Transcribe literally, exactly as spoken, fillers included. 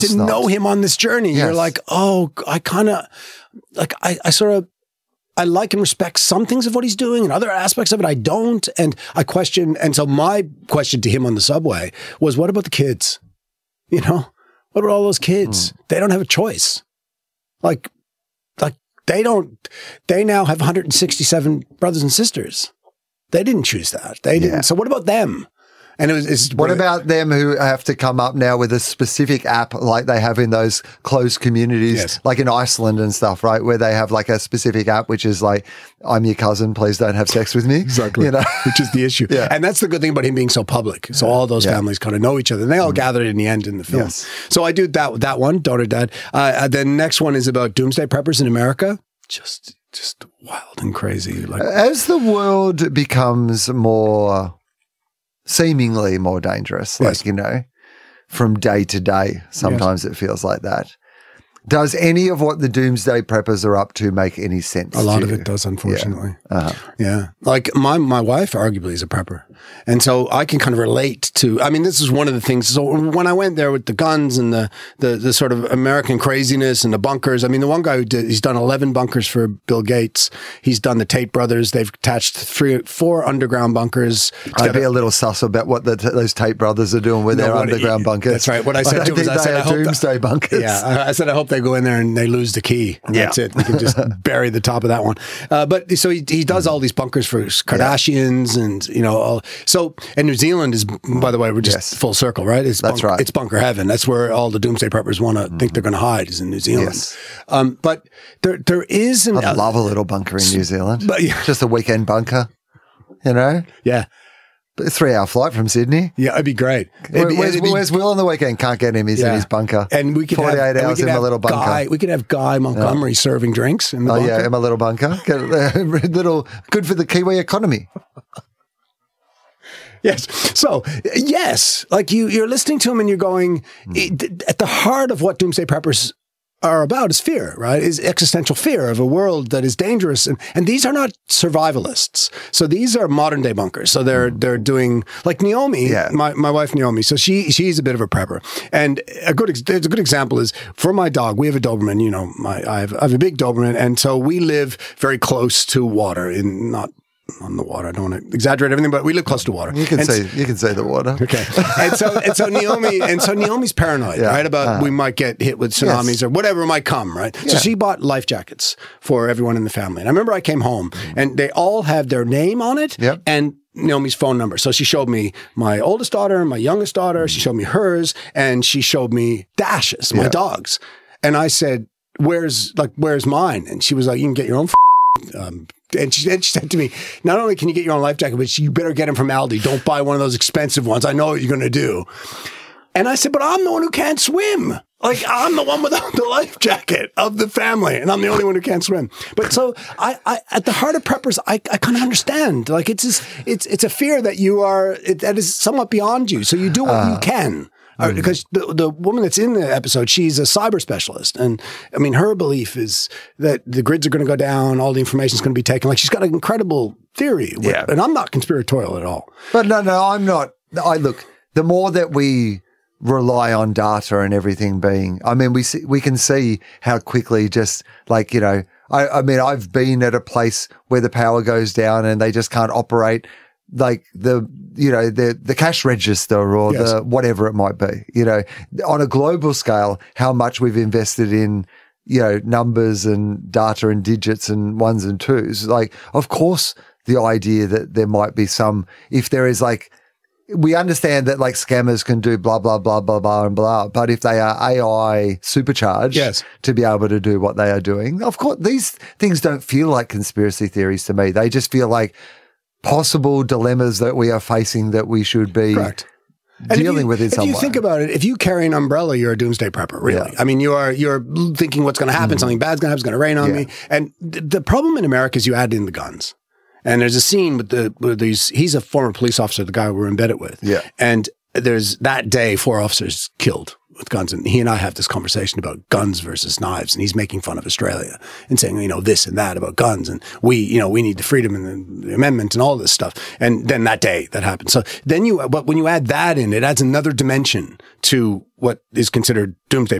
to It's not. know him on this journey. Yes. You're like, oh, I kind of, like, I, I sort of, I like and respect some things of what he's doing and other aspects of it I don't. And I question, and so my question to him on the subway was, what about the kids? You know, what about all those kids? Mm. They don't have a choice. Like, like they don't, they now have one hundred sixty-seven brothers and sisters. They didn't choose that. They didn't. Yeah. So what about them? And it was, it's, what about them who have to come up now with a specific app like they have in those closed communities, yes. like in Iceland and stuff, right? Where they have like a specific app, which is like, I'm your cousin, please don't have sex with me. Exactly. You know? Which is the issue. Yeah. And that's the good thing about him being so public. So all those yeah. families kind of know each other. And they all mm. gathered in the end in the film. Yes. So I do that that one, Daughter Dad. Uh, the next one is about doomsday preppers in America. Just, just wild and crazy. Like, as the world becomes more... seemingly more dangerous, like, yes. you know, from day to day. Sometimes yes. it feels like that. Does any of what the doomsday preppers are up to make any sense? A lot to of you? it does, unfortunately. Yeah. Uh-huh. yeah. Like my, my wife arguably is a prepper. And so I can kind of relate to, I mean, this is one of the things. So when I went there with the guns and the, the, the sort of American craziness and the bunkers, I mean, the one guy who did, he's done eleven bunkers for Bill Gates. He's done the Tate brothers. They've attached three, four underground bunkers. I'd be a little sus about what the, those Tate brothers are doing with no, their underground it, bunkers. That's right. What I said I to him was, I said, I hope doomsday the, bunkers. Yeah. I, I said, I hope they go in there and they lose the key. And yeah. That's it. We can just bury the top of that one. Uh, but so he, he does all these bunkers for Kardashians yeah. and, you know, all, so, and New Zealand is, by the way, we're just yes. full circle, right? It's That's bunker, right. It's bunker heaven. That's where all the doomsday preppers want to mm. think they're going to hide, is in New Zealand. Yes. Um, but there, there is an... I'd love a little bunker in New Zealand. But, yeah. Just a weekend bunker, you know? Yeah. A three-hour flight from Sydney. Yeah, it'd be great. It'd be, where's, it'd be, where's Will on the weekend? Can't get him. He's yeah. in his bunker. And we could forty-eight have, hours we could in my have little bunker. Guy, we could have Guy Montgomery yeah. serving drinks in the oh, bunker. yeah, in my little bunker. Get a little good for the Kiwi economy. Yes. So, yes, like you, you're listening to him and you're going, mm. it, at the heart of what doomsday preppers are about is fear, right? Is existential fear of a world that is dangerous. And, and these are not survivalists. So these are modern day bunkers. So they're, mm. they're doing like Naomi, yeah. my, my wife Naomi. So she, she's a bit of a prepper. And a good, there's a good example is for my dog, we have a Doberman, you know, my, I have, I have a big Doberman. And so we live very close to water in not, on the water. I don't want to exaggerate everything, but we live close to water. You can and say you can say the water. Okay. And so and so Naomi and so Naomi's paranoid, yeah. right? About uh-huh. we might get hit with tsunamis yes. or whatever might come, right? Yeah. So she bought life jackets for everyone in the family. And I remember I came home and they all have their name on it yep. and Naomi's phone number. So she showed me my oldest daughter, my youngest daughter, she showed me hers, and she showed me Dash's, my yeah. dogs. And I said, Where's like where's mine? And she was like, you can get your own f- um And she, and she said to me, not only can you get your own life jacket, but you better get them from Aldi. Don't buy one of those expensive ones. I know what you're going to do. And I said, but I'm the one who can't swim. Like, I'm the one without the life jacket of the family, and I'm the only one who can't swim. But so, I, I at the heart of preppers, I, I kind of understand. Like, it's just, it's it's a fear that you are, it, that is somewhat beyond you. So you do what uh. you can. Mm. Because the, the woman that's in the episode, she's a cyber specialist. And I mean, her belief is that the grids are going to go down, all the information is going to be taken. Like, she's got an incredible theory. Yeah. And I'm not conspiratorial at all. But no, no, I'm not. I look, the more that we rely on data and everything being, I mean, we see, we can see how quickly just like, you know, I, I mean, I've been at a place where the power goes down and they just can't operate like the, you know, the, the cash register or yes. the whatever it might be, you know, on a global scale, how much we've invested in, you know, numbers and data and digits and ones and twos. Like, of course, the idea that there might be some, if there is like, we understand that like scammers can do blah, blah, blah, blah, blah, and blah. But if they are A I supercharged yes. to be able to do what they are doing, of course, these things don't feel like conspiracy theories to me. They just feel like possible dilemmas that we are facing that we should be Correct. dealing you, with in some way. If you think about it, if you carry an umbrella, you're a doomsday prepper, really. Yeah. I mean, you are, you're thinking what's going to happen, mm. something bad's going to happen, it's going to rain on yeah. me. And th- the problem in America is you add in the guns. And there's a scene with the with these, he's a former police officer, the guy we're embedded with. Yeah. And there's that day, four officers killed with guns. And he and I have this conversation about guns versus knives. And he's making fun of Australia and saying, you know, this and that about guns. And we, you know, we need the freedom and the, the amendment and all this stuff. And then that day that happened. So then you, but when you add that in, it adds another dimension to what is considered doomsday